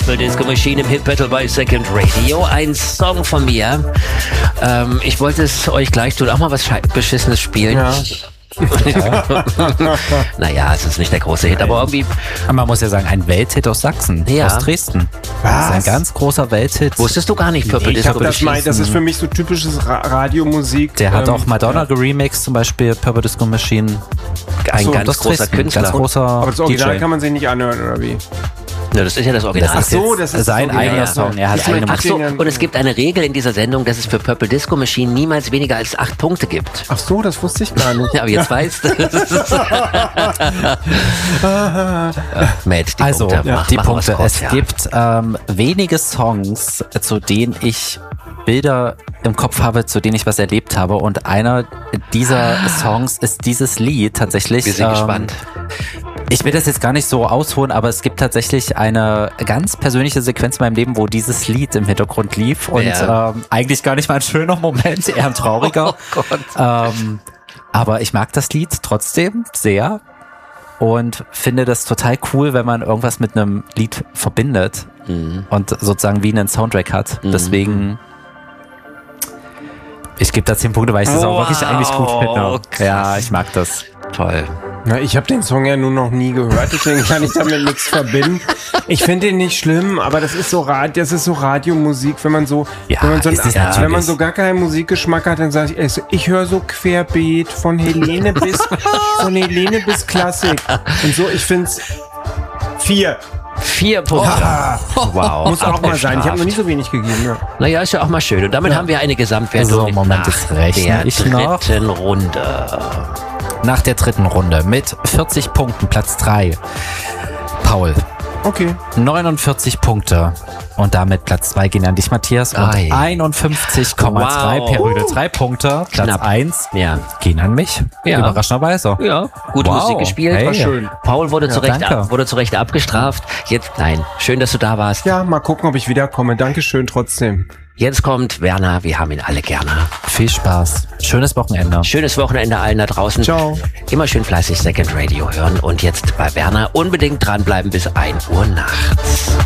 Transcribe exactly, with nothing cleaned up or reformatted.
Purple Disco Machine im Hit Battle bei Second Radio. Ein Song von mir. Ähm, ich wollte es euch gleich tun, auch mal was Beschissenes spielen. Ja. Naja, es ist nicht der große Hit, aber irgendwie... Aber man muss ja sagen, ein Welthit aus Sachsen, Ja. aus Dresden. Was? Das ist ein ganz großer Welthit. Wusstest du gar nicht, Purple Ich Disco hab das, Machine? mein, das ist für mich so typisches Ra- Radiomusik. Der hat ähm, auch Madonna geremixed, zum Beispiel Purple Disco Machine. Ein so, ganz Das großer Dresden, Künstler. Ganz großer Aber das Original D J. kann man sich nicht anhören, oder wie? Ja, das ist ja das Original. Das ist Ach so, jetzt das ist sein das Original. eigener Song. Er hat Ich mein, eigene Ach so, Deswegen- und es gibt eine Regel in dieser Sendung, dass es für Purple Disco Machine niemals weniger als acht Punkte gibt. Ach so, das wusste ich gar nicht. Ja, aber jetzt weißt du. Matt, die Also, Punkte. ja, Mach- die mach mal was Punkte. kurz, Es ja. gibt ähm, wenige Songs, zu denen ich Bilder im Kopf habe, zu denen ich was erlebt habe. Und einer dieser Songs ist dieses Lied tatsächlich. Wir sind ähm, gespannt. Ich will das jetzt gar nicht so ausholen, aber es gibt tatsächlich eine ganz persönliche Sequenz in meinem Leben, wo dieses Lied im Hintergrund lief. Und Ja. ähm, eigentlich gar nicht mal ein schöner Moment, eher ein trauriger. Oh Gott. Ähm, aber ich mag das Lied trotzdem sehr und finde das total cool, wenn man irgendwas mit einem Lied verbindet Mhm. und sozusagen wie einen Soundtrack hat. Deswegen, ich gebe da zehn Punkte, weil ich das auch Wow, wirklich eigentlich gut finde. krass. Ja, ich mag das. Toll. Na, ich habe den Song ja nur noch nie gehört, deswegen kann ich damit nichts verbinden. Ich finde den nicht schlimm, aber das ist so Rad, das ist so Radiomusik, wenn man so, Ja, wenn man so, ist es wenn man natürlich. so gar keinen Musikgeschmack hat, dann sage ich, ich höre so querbeet von Helene bis von Helene bis Klassik und so. Ich finde es vier. Vier Punkte. Wow. Muss auch mal sein. Ich habe noch nie abgestraft. so wenig gegeben. Ja. Naja, ist ja auch mal schön. Und damit haben wir eine Gesamtwertung So, Moment, nach jetzt rechne der ich noch. dritten Runde. Nach der dritten Runde mit vierzig Punkten, Platz drei. Paul, Okay. neunundvierzig Punkte. Und damit Platz zwei gehen an dich, Matthias. Und Ei. einundfünfzig Komma zwei, Wow. Perrüde, drei Punkte. Platz Knapp. eins Ja. gehen an mich. Ja. Überraschenderweise. Ja, gute Wow. Musik gespielt. Hey. War schön. Paul wurde, Ja, zu Recht danke. ab, wurde zu Recht abgestraft. Jetzt, nein, schön, dass du da warst. Ja, mal gucken, ob ich wiederkomme. Dankeschön trotzdem. Jetzt kommt Werner, wir haben ihn alle gerne. Viel Spaß. Schönes Wochenende. Schönes Wochenende allen da draußen. Ciao. Immer schön fleißig Second Radio hören und jetzt bei Werner unbedingt dranbleiben bis ein Uhr nachts.